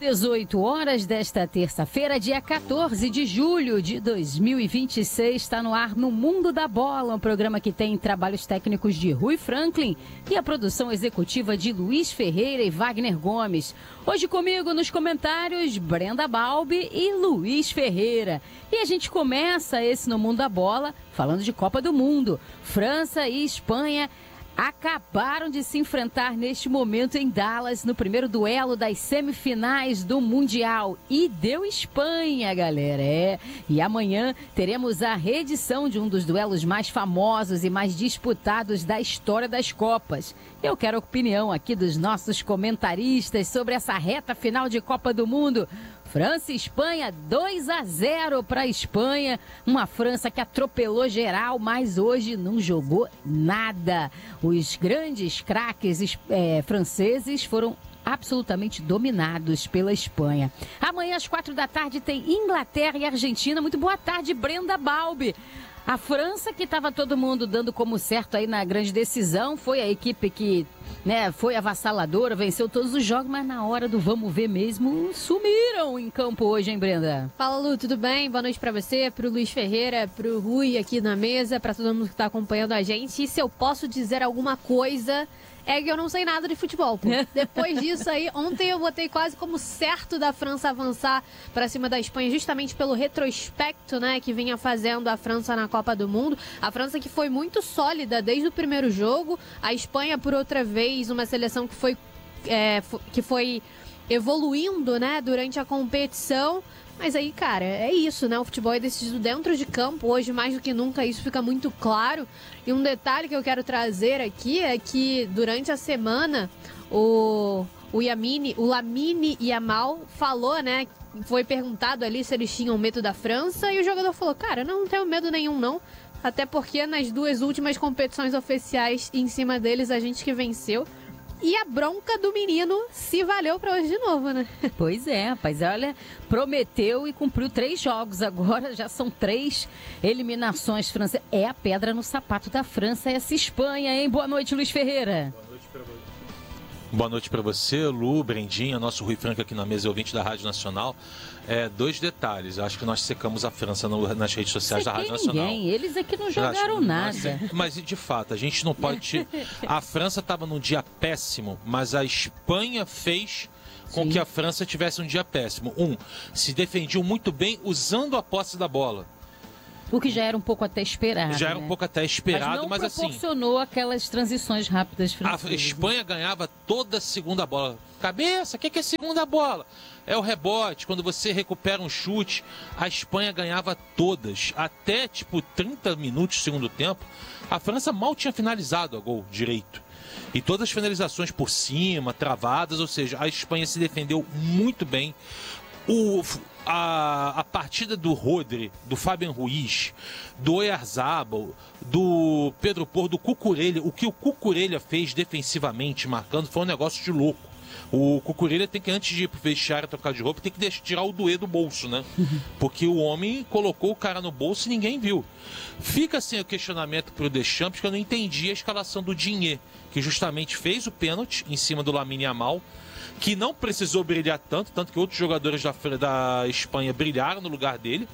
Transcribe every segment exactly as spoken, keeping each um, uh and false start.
dezoito horas desta terça-feira, dia quatorze de julho de dois mil e vinte e seis, está no ar No Mundo da Bola, um programa que tem trabalhos técnicos de Rui Franklin e a produção executiva de Luiz Ferreira e Wagner Gomes. Hoje comigo nos comentários, Brenda Balbi e Luiz Ferreira. E a gente começa esse No Mundo da Bola falando de Copa do Mundo. França e Espanha acabaram de se enfrentar neste momento em Dallas, no primeiro duelo das semifinais do Mundial. E deu Espanha, galera. É. E amanhã teremos a reedição de um dos duelos mais famosos e mais disputados da história das Copas. Eu quero a opinião aqui dos nossos comentaristas sobre essa reta final de Copa do Mundo. França e Espanha, dois a zero para a Espanha. Uma França que atropelou geral, mas hoje não jogou nada. Os grandes craques é, franceses foram absolutamente dominados pela Espanha. Amanhã, às quatro da tarde, tem Inglaterra e Argentina. Muito boa tarde, Brenda Balbi. A França, que estava todo mundo dando como certo aí na grande decisão, foi a equipe que, né, foi avassaladora, venceu todos os jogos, mas na hora do vamos ver mesmo, sumiram em campo hoje, hein, Brenda? Fala, Lu, tudo bem? Boa noite pra você, pro Luiz Ferreira, pro Rui aqui na mesa, pra todo mundo que tá acompanhando a gente. E se eu posso dizer alguma coisa, é que eu não sei nada de futebol, pô. Depois disso aí, ontem eu botei quase como certo da França avançar pra cima da Espanha, justamente pelo retrospecto, né, que vinha fazendo a França na Copa do Mundo. A França que foi muito sólida desde o primeiro jogo. A Espanha, por outra vez, uma seleção que foi, é, que foi evoluindo, né, durante a competição. Mas aí, cara, é isso, né? O futebol é decidido dentro de campo. Hoje, mais do que nunca, isso fica muito claro. E um detalhe que eu quero trazer aqui é que durante a semana o, o Yamini, o Lamine Yamal falou, né? Foi perguntado ali se eles tinham medo da França e o jogador falou, cara, eu não tenho medo nenhum, não. Até porque nas duas últimas competições oficiais em cima deles, a gente que venceu. E a bronca do menino se valeu para hoje de novo, né? Pois é, rapaz. Olha, prometeu e cumpriu três jogos. Agora já são três eliminações francesas. É a pedra no sapato da França, essa Espanha, hein? Boa noite, Luiz Ferreira. Boa noite para você. Boa noite para você, Lu, Brendinha, nosso Rui Franco aqui na mesa, ouvinte da Rádio Nacional. É, dois detalhes, acho que nós secamos a França no, nas redes sociais da Rádio Nacional. Ninguém. Eles aqui não jogaram acho, nada. Mas, mas de fato, a gente não pode... A França estava num dia péssimo, mas a Espanha fez com Sim. que a França tivesse um dia péssimo. Um, se defendiu muito bem usando a posse da bola. O que já era um pouco até esperado. Já era né? um pouco até esperado, mas, mas assim... não proporcionou aquelas transições rápidas francesas. A Espanha ganhava toda a segunda bola. Cabeça, o que, que é segunda bola? É o rebote, quando você recupera um chute. A Espanha ganhava todas. Até, tipo, trinta minutos do segundo tempo, a França mal tinha finalizado a gol direito. E todas as finalizações por cima, travadas, ou seja, a Espanha se defendeu muito bem. O... A, a partida do Rodri, do Fabian Ruiz, do Oyarzabal, do Pedro Porro, do Cucurella, o que o Cucurella fez defensivamente, marcando, foi um negócio de louco. O Cucurella tem que, antes de ir pro vestiário trocar de roupa, tem que deixar, tirar o duê do bolso, né? Porque o homem colocou o cara no bolso e ninguém viu. Fica assim o questionamento pro Deschamps, que eu não entendi a escalação do Digne, que justamente fez o pênalti em cima do Lamine Yamal, que não precisou brilhar tanto, tanto que outros jogadores da, da Espanha brilharam no lugar dele.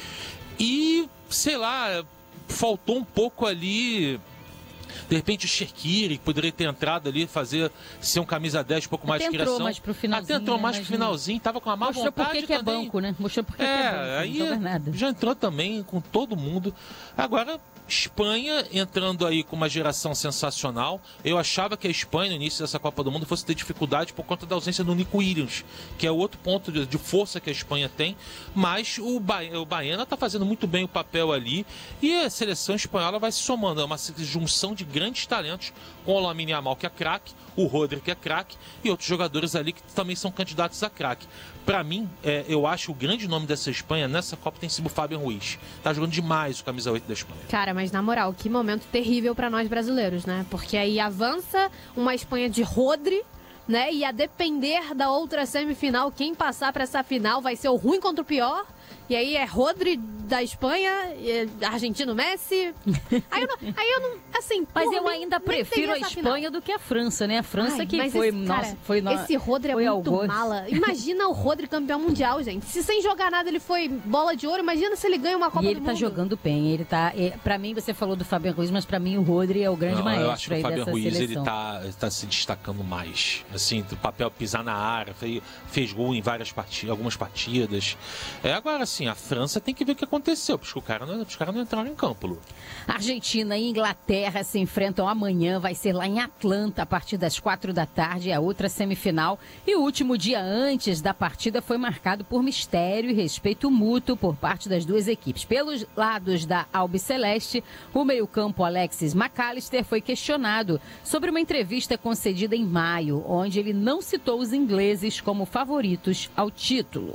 E, sei lá, faltou um pouco ali... De repente o Shaqiri poderia ter entrado ali, fazer, ser um camisa dez, um pouco mais de criação. Até entrou mais pro finalzinho. Até entrou né? mais pro finalzinho, tava com a má Mostrou vontade por que que é também. banco, né? Mostrou por que é, que é banco, aí não joga nada. Já entrou também com todo mundo. Agora, Espanha entrando aí com uma geração sensacional. Eu achava que a Espanha, no início dessa Copa do Mundo, fosse ter dificuldade por conta da ausência do Nico Williams, que é outro ponto de, de força que a Espanha tem. Mas o, ba o Baena tá fazendo muito bem o papel ali. E a seleção espanhola vai se somando. É uma junção de grandes talentos, com o Lamine Yamal, que é craque, o Rodri, que é craque, e outros jogadores ali que também são candidatos a craque. Para mim, é, eu acho que o grande nome dessa Espanha nessa Copa tem sido o Fabian Ruiz. Tá jogando demais o camisa oito da Espanha. Cara, mas na moral, que momento terrível para nós brasileiros, né? Porque aí avança uma Espanha de Rodri, né? E a depender da outra semifinal, quem passar para essa final vai ser o ruim contra o pior. E aí é Rodri da Espanha, Argentina, Messi. Aí eu não, aí eu não assim... Mas pô, eu nem, ainda prefiro a Espanha final. do que a França, né? A França Ai, que foi... Esse, nossa, cara, foi no, esse Rodri é muito gol. mala. Imagina o Rodri campeão mundial, gente. Se sem jogar nada ele foi bola de ouro, imagina se ele ganha uma Copa do Mundo. E ele tá mundo. jogando bem. Ele tá... É, pra mim, você falou do Fabian Ruiz, mas pra mim o Rodri é o grande não, maestro eu acho que aí o Fabian dessa Ruiz, seleção. Ele tá, ele tá se destacando mais. Assim, do papel pisar na área, fez, fez gol em várias partidas, algumas partidas. É, agora, assim, a França tem que ver o que aconteceu, porque os caras não, os caras não entraram em campo, Lu. Argentina e Inglaterra se enfrentam amanhã, vai ser lá em Atlanta, a partir das quatro da tarde, é a outra semifinal. E o último dia antes da partida foi marcado por mistério e respeito mútuo por parte das duas equipes. Pelos lados da Albiceleste, o meio-campo Alexis McAllister foi questionado sobre uma entrevista concedida em maio, onde ele não citou os ingleses como favoritos ao título.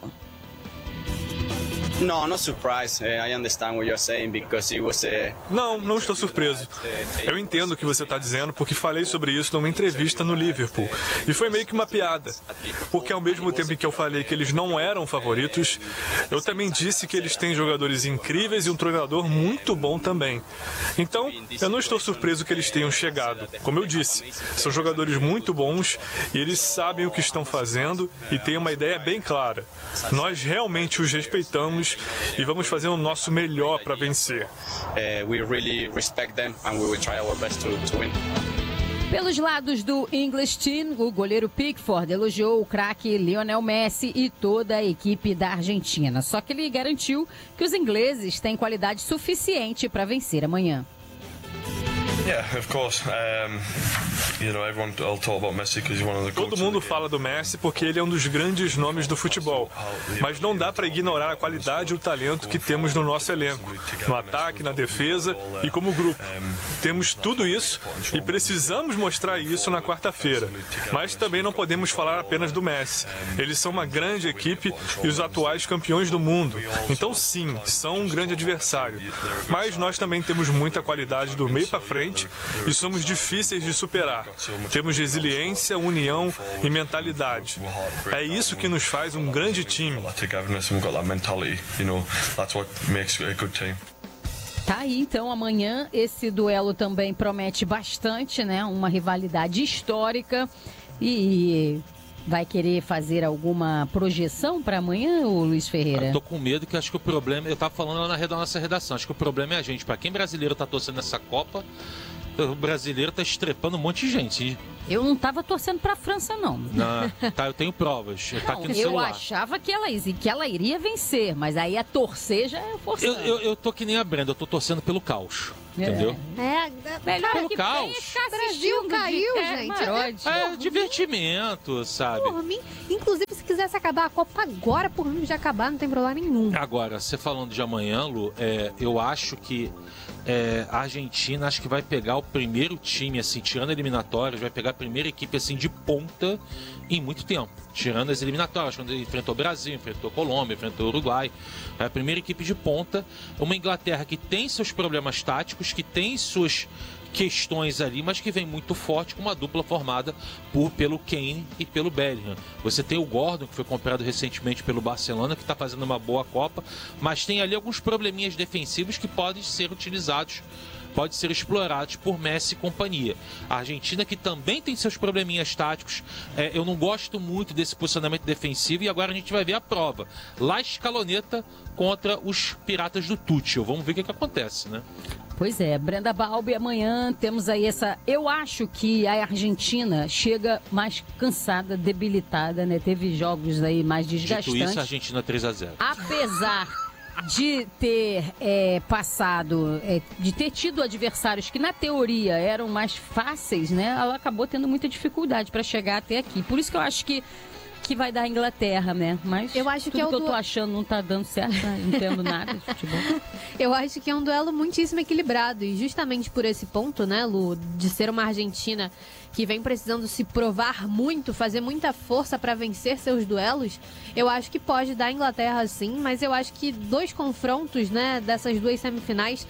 No, not surprised. I understand what you're saying because it was a... Não, não estou surpreso. Eu entendo o que você está dizendo porque falei sobre isso numa entrevista no Liverpool. E foi meio que uma piada. Porque ao mesmo tempo em que eu falei que eles não eram favoritos, eu também disse que eles têm jogadores incríveis e um treinador muito bom também. Então, eu não estou surpreso que eles tenham chegado. Como eu disse, são jogadores muito bons e eles sabem o que estão fazendo e têm uma ideia bem clara. Nós realmente os respeitamos e vamos fazer o nosso melhor para vencer. Pelos lados do English Team, o goleiro Pickford elogiou o craque Lionel Messi e toda a equipe da Argentina. Só que ele garantiu que os ingleses têm qualidade suficiente para vencer amanhã. Todo mundo fala do Messi porque ele é um dos grandes nomes do futebol. Mas não dá para ignorar a qualidade e o talento que temos no nosso elenco. No ataque, na defesa e como grupo. Temos tudo isso e precisamos mostrar isso na quarta-feira. Mas também não podemos falar apenas do Messi. Eles são uma grande equipe e os atuais campeões do mundo. Então sim, são um grande adversário. Mas nós também temos muita qualidade do meio para frente e somos difíceis de superar. Temos resiliência, união e mentalidade. É isso que nos faz um grande time. Tá aí, então, amanhã esse duelo também promete bastante, né? Uma rivalidade histórica e... Vai querer fazer alguma projeção para amanhã, o Luiz Ferreira? Eu tô com medo que acho que o problema... Eu tava falando lá na nossa redação. Acho que o problema é a gente. Para quem brasileiro tá torcendo nessa Copa, o brasileiro tá estrepando um monte de gente. Eu não tava torcendo pra França, não. Não, tá, eu tenho provas. Não, tá aqui no eu celular. achava que ela, que ela iria vencer, mas aí a torcer já é forçando. Eu, eu, eu tô que nem a Brenda, eu tô torcendo pelo caos. É. Entendeu? É, melhor pelo que caos. O Brasil caiu, de... gente. É, é divertimento, sabe? Por mim, inclusive, se quisesse acabar a Copa agora, por mim já acabar, não tem problema nenhum. Agora, você falando de amanhã, Lu, é, eu acho que é, a Argentina acho que vai pegar o primeiro time, assim, tirando eliminatórias, vai pegar a primeira equipe assim de ponta em muito tempo. Tirando as eliminatórias, quando ele enfrentou o Brasil, enfrentou a Colômbia, enfrentou o Uruguai. É a primeira equipe de ponta. Uma Inglaterra que tem seus problemas táticos, que tem suas questões ali, mas que vem muito forte com uma dupla formada por, pelo Kane e pelo Bellingham. Você tem o Gordon, que foi comprado recentemente pelo Barcelona, que está fazendo uma boa Copa, mas tem ali alguns probleminhas defensivos que podem ser utilizados, pode ser explorados por Messi e companhia. A Argentina, que também tem seus probleminhas táticos, é, eu não gosto muito desse posicionamento defensivo, e agora a gente vai ver a prova. La Escaloneta contra os Piratas do Tuchel. Vamos ver o que, que acontece, né? Pois é, Brenda Balbi, amanhã temos aí essa... Eu acho que a Argentina chega mais cansada, debilitada, né? Teve jogos aí mais desgastantes. Dito isso, a Argentina três a zero. Apesar de ter é, passado, é, de ter tido adversários que na teoria eram mais fáceis, né? Ela acabou tendo muita dificuldade para chegar até aqui. Por isso que eu acho que que vai dar a Inglaterra, né? Mas eu acho tudo que, é o que eu du... tô achando não tá dando certo, não entendo nada de futebol. Eu acho que é um duelo muitíssimo equilibrado, e justamente por esse ponto, né, Lu, de ser uma Argentina que vem precisando se provar muito, fazer muita força para vencer seus duelos, eu acho que pode dar a Inglaterra sim, mas eu acho que dois confrontos, né, dessas duas semifinais,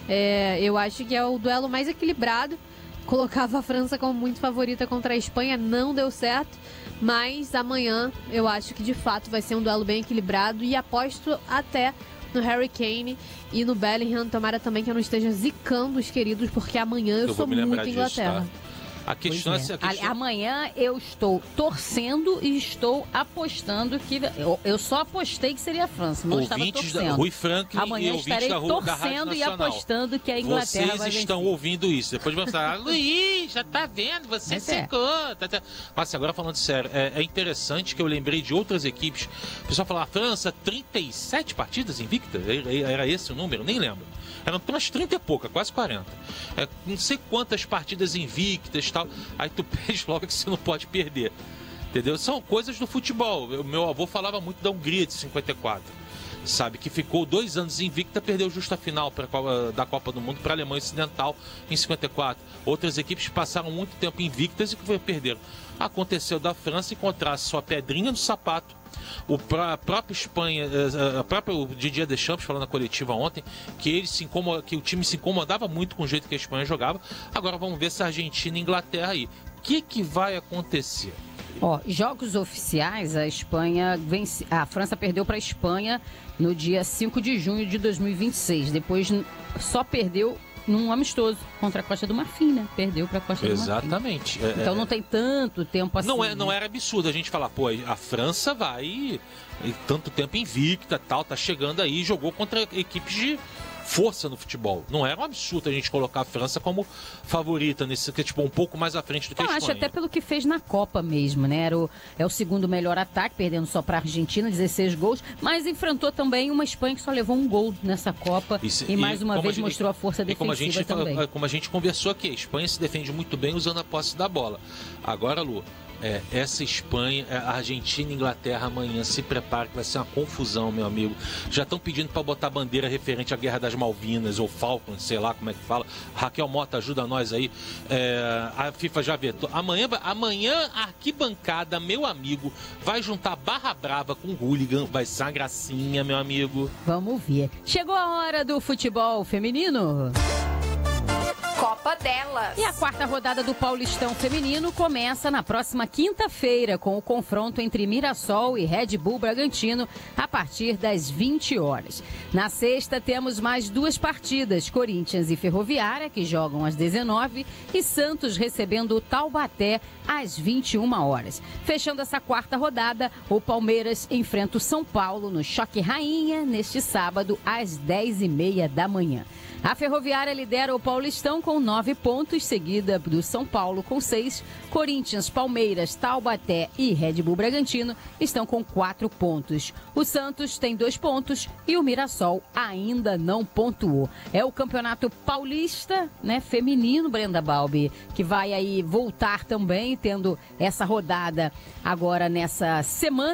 é, eu acho que é o duelo mais equilibrado. Colocava a França como muito favorita contra a Espanha, não deu certo, mas amanhã eu acho que de fato vai ser um duelo bem equilibrado, e aposto até no Harry Kane e no Bellingham. Tomara também que eu não esteja zicando os queridos, porque amanhã eu, eu sou muito Inglaterra. Disso, tá? A questão é. É, a questão... Amanhã eu estou torcendo e estou apostando que... Eu, eu só apostei que seria a França, não ouvintes estava torcendo. Da Rui Franklin Amanhã e estarei da, torcendo da e apostando que a Inglaterra Vocês vai estão vencer. ouvindo isso. Depois vão falar, Luiz, já tá vendo, você secou. É. Tá, tá. Mas agora falando sério, é, é interessante que eu lembrei de outras equipes. O pessoal fala, a França, trinta e sete partidas invicta? Era esse o número? Nem lembro. Eram umas trinta e pouca, quase quarenta. É, não sei quantas partidas invictas e tal. Aí tu pede logo que você não pode perder. Entendeu? São coisas do futebol. O meu avô falava muito da Hungria de cinquenta e quatro. Sabe? Que ficou dois anos invicta, perdeu justa final pra, da Copa do Mundo para a Alemanha Ocidental em cinquenta e quatro. Outras equipes passaram muito tempo invictas e que perderam. Aconteceu da França encontrar sua pedrinha no sapato. O pra, a própria Espanha, a própria o Didier Deschamps falando na coletiva ontem, que, ele se incomoda, que o time se incomodava muito com o jeito que a Espanha jogava. Agora vamos ver se a Argentina e a Inglaterra aí. O que, que vai acontecer? Ó, jogos oficiais, a Espanha vence, a França perdeu para a Espanha no dia cinco de junho de dois mil e vinte e seis. Depois só perdeu num amistoso contra a Costa do Marfim, né? Perdeu para a Costa Exatamente. do Marfim. Então é, não tem tanto tempo assim. Não, é, não era absurdo a gente falar, pô, a França vai tanto tempo invicta, tal, tá chegando aí, jogou contra equipes de força no futebol. Não era um absurdo a gente colocar a França como favorita, nesse, que é tipo um pouco mais à frente do que a Espanha. Eu acho até pelo que fez na Copa mesmo, né? Era o, é o segundo melhor ataque, perdendo só para a Argentina, dezesseis gols, mas enfrentou também uma Espanha que só levou um gol nessa Copa e, e mais uma vez gente, mostrou a força defensiva como a gente, também. Como a gente conversou aqui, a Espanha se defende muito bem usando a posse da bola. Agora, Lu, É, essa Espanha, a Argentina e Inglaterra amanhã, se prepara que vai ser uma confusão, meu amigo. Já estão pedindo para botar bandeira referente à Guerra das Malvinas ou Falklands, sei lá como é que fala. Raquel Mota, ajuda nós aí. É, a FIFA já vetou. Amanhã, amanhã a arquibancada, meu amigo, vai juntar Barra Brava com Hooligan. Vai ser uma gracinha, meu amigo. Vamos ver. Chegou a hora do futebol feminino. Copa delas. E a quarta rodada do Paulistão Feminino começa na próxima quinta-feira com o confronto entre Mirassol e Red Bull Bragantino a partir das vinte horas. Na sexta temos mais duas partidas, Corinthians e Ferroviária, que jogam às dezenove, e Santos recebendo o Taubaté às vinte e uma horas. Fechando essa quarta rodada, o Palmeiras enfrenta o São Paulo no Choque Rainha neste sábado às dez e meia da manhã. A Ferroviária lidera o Paulistão com nove pontos, seguida do São Paulo com seis. Corinthians, Palmeiras, Taubaté e Red Bull Bragantino estão com quatro pontos. O Santos tem dois pontos e o Mirassol ainda não pontuou. É o Campeonato Paulista, né, feminino, Brenda Balbi, que vai aí voltar também, tendo essa rodada agora nessa semana.